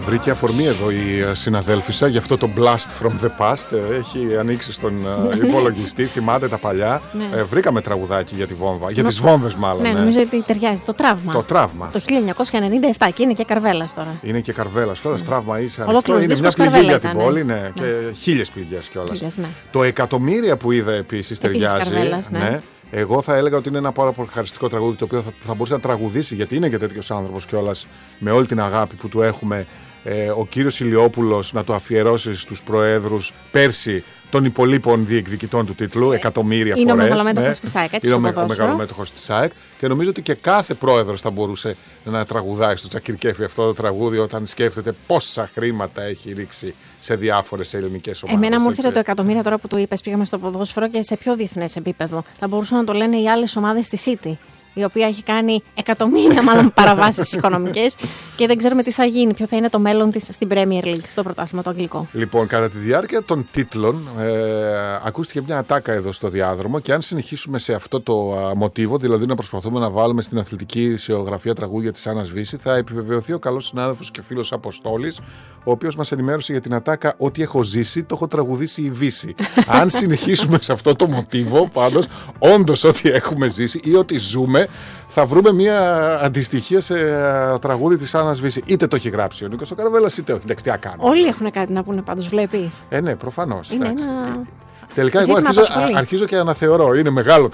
Βρήκε αφορμή εδώ η συναδέλφισσα για αυτό το blast from the past. Έχει ανοίξει στον υπολογιστή, θυμάται τα παλιά. Βρήκαμε τραγουδάκι για τη βόμβα, για τις βόμβες μάλλον. Ναι, νομίζω ότι ταιριάζει. Το τραύμα. Το τραύμα. Το 1997 και είναι και Καρβέλας τώρα. Είναι και Καρβέλας. Τώρα τραύμα είσαι ανοιχτό. Είναι μια πληγή για την πόλη. Ναι. Και χίλιες πληγές κιόλας. Ναι. Το εκατομμύρια που είδα επίσης ταιριάζει. Ναι. Εγώ θα έλεγα ότι είναι ένα πάρα πολύ χαριστικό τραγούδι το οποίο θα μπορούσε να τραγουδήσει, γιατί είναι και τέτοιος άνθρωπος κιόλας, με όλη την αγάπη που του έχουμε, ο κύριος Ηλιόπουλος, να το αφιερώσει στους προέδρους πέρσι των υπολείπων διεκδικητών του τίτλου, εκατομμύρια φορές. Είναι ο μεγαλομέτωχος της ΑΕΚ. Είναι ο μεγαλομέτωχος της ΑΕΚ και νομίζω ότι και κάθε πρόεδρος θα μπορούσε να τραγουδάει στο Τσακυρκέφι αυτό το τραγούδι όταν σκέφτεται πόσα χρήματα έχει ρίξει σε διάφορες ελληνικές ομάδες. Εμένα μου έρχεται το εκατομμύρια τώρα που το είπες, πήγαμε στο ποδόσφαιρο και σε πιο διεθνές επίπεδο. Θα μπορούσαν να το λένε οι άλλες ομάδες στη City, η οποία έχει κάνει εκατομμύρια μάλλον παραβάσεις οικονομικές και δεν ξέρουμε τι θα γίνει, ποιο θα είναι το μέλλον της στην Premier League, στο πρωτάθλημα το αγγλικό. Λοιπόν, κατά τη διάρκεια των τίτλων ακούστηκε μια ατάκα εδώ στο διάδρομο και αν συνεχίσουμε σε αυτό το μοτίβο, δηλαδή να προσπαθούμε να βάλουμε στην αθλητική ισιογραφία τραγούδια της Άννας Βύση, θα επιβεβαιωθεί ο καλός συνάδελφος και φίλος Αποστόλης, ο οποίος μας ενημέρωσε για την ατάκα «Ό,τι έχω ζήσει, το έχω τραγουδήσει η Βύση». Αν συνεχίσουμε σε αυτό το μοτίβο, πάντως, όντως ό,τι έχουμε ζήσει ή ό,τι ζούμε, θα βρούμε μια αντιστοιχία σε τραγούδι της Άννας Βύση. Είτε το έχει γράψει ο Νίκος ο Καραβέλας, είτε όχι. Εντάξει, τι να κάνουμε. Όλοι έχουν κάτι να πούνε πάντως, βλέπεις. Ναι, προφανώς. Είναι ένα... Τελικά εγώ αρχίζω και αναθεωρώ. Είναι μεγάλο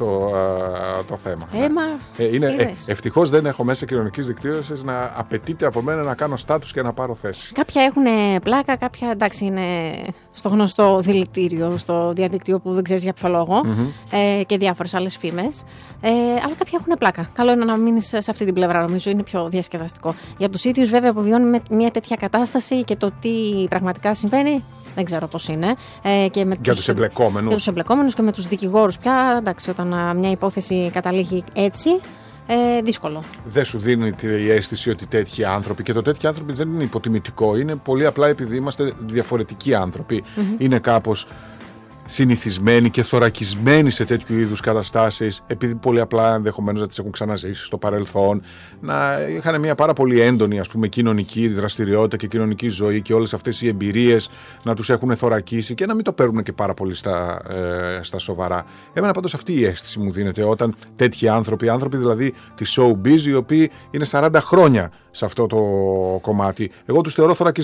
το θέμα. Ευτυχώς δεν έχω μέσα κοινωνικής δικτύωσης να απαιτείται από μένα να κάνω στάτους και να πάρω θέση. Κάποια έχουν πλάκα, κάποια εντάξει είναι στο γνωστό δηλητήριο, στο διαδικτύο που δεν ξέρεις για ποιο λόγο, και διάφορες άλλες φήμες. Αλλά κάποια έχουν πλάκα. Καλό είναι να μείνεις σε αυτή την πλευρά, νομίζω είναι πιο διασκεδαστικό. Για τους ίδιους βέβαια που βιώνουν μια τέτοια κατάσταση και το τι πραγματικά συμβαίνει. Δεν ξέρω πώς είναι. Για τους εμπλεκόμενους. Για τους εμπλεκόμενους και με τους δικηγόρους πια. Εντάξει, όταν μια υπόθεση καταλήγει έτσι, δύσκολο. Δεν σου δίνει τη αίσθηση ότι τέτοιοι άνθρωποι, και το τέτοιοι άνθρωποι δεν είναι υποτιμητικό, είναι πολύ απλά επειδή είμαστε διαφορετικοί άνθρωποι. Είναι κάπως συνηθισμένοι και θωρακισμένοι σε τέτοιου είδους καταστάσεις, επειδή πολύ απλά ενδεχομένως να τις έχουν ξαναζήσει στο παρελθόν, να είχαν μια πάρα πολύ έντονη κοινωνική δραστηριότητα και κοινωνική ζωή και όλες αυτές οι εμπειρίες να τους έχουν θωρακίσει και να μην το παίρνουν και πάρα πολύ στα σοβαρά. Εμένα πάντως αυτή η αίσθηση μου δίνεται όταν τέτοιοι άνθρωποι δηλαδή τη showbiz, οι οποίοι είναι 40 χρόνια σε αυτό το κομμάτι, εγώ τους θεωρώ θωρακισμένοι.